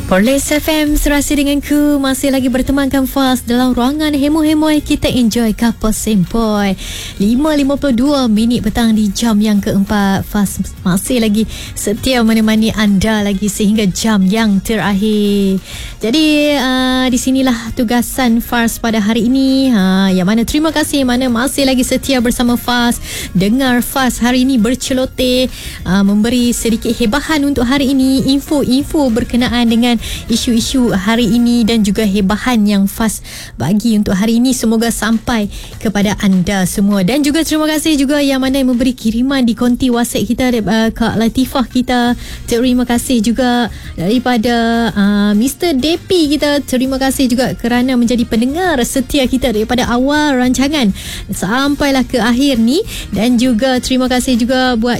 Perlis FM serasi denganku, masih lagi bertemankan Faz dalam ruangan hemo-hemoi kita enjoy couple sempoi. 5.52 minit petang di jam yang keempat. Faz masih lagi setia menemani anda lagi sehingga jam yang terakhir. Jadi di sinilah tugasan Faz pada hari ini. Yang mana terima kasih mana masih lagi setia bersama Faz. Dengar Faz hari ini berceloteh, memberi sedikit hebahan untuk hari ini, info-info berkenaan dengan isu-isu hari ini dan juga hebahan yang Faz bagi untuk hari ini semoga sampai kepada anda semua. Dan juga terima kasih juga yang mana yang memberi kiriman di konti WhatsApp kita, Kak Latifah kita, terima kasih juga daripada Mr. Depi kita, terima kasih juga kerana menjadi pendengar setia kita daripada awal rancangan sampailah ke akhir ni. Dan juga terima kasih juga buat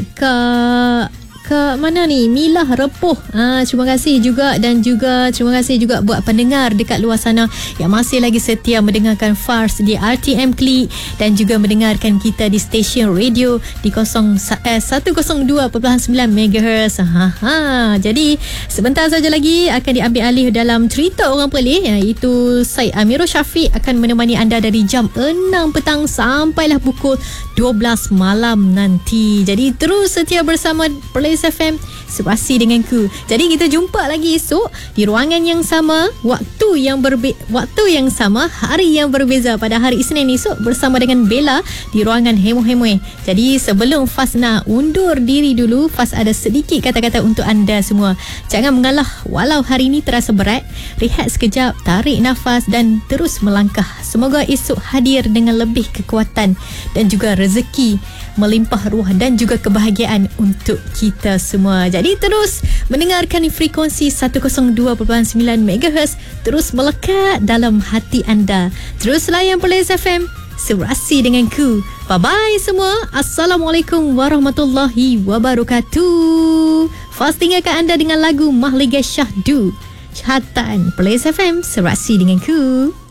Kak mana ni, Milah Repuh, terima kasih juga. Dan juga terima kasih juga buat pendengar dekat luar sana yang masih lagi setia mendengarkan Faz di RTM Klik dan juga mendengarkan kita di stesen radio di 102.9 MHz. Jadi sebentar saja lagi akan diambil alih dalam cerita orang Perlis, iaitu Syed Amirul Syafiq akan menemani anda dari jam 6 petang sampailah pukul 12 malam nanti. Jadi terus setia bersama Perlis FM serasi denganku. Jadi kita jumpa lagi esok di ruangan yang sama, waktu yang sama, hari yang berbeza pada hari Isnin esok bersama dengan Bella di ruangan hemo-hemoi. Jadi sebelum Faz nak undur diri dulu, Faz ada sedikit kata-kata untuk anda semua. Jangan mengalah walau hari ini terasa berat. Rehat sekejap, tarik nafas dan terus melangkah. Semoga esok hadir dengan lebih kekuatan dan juga rezeki melimpah ruah dan juga kebahagiaan untuk kita semua. Jadi terus mendengarkan frekuensi 102.9 MHz, terus melekat dalam hati anda. Terus layan Perlis FM serasi denganku. Bye-bye semua. Assalamualaikum warahmatullahi wabarakatuh. Faz tinggalkan anda dengan lagu Mahligai Syahdu. Syahatan Perlis FM serasi denganku.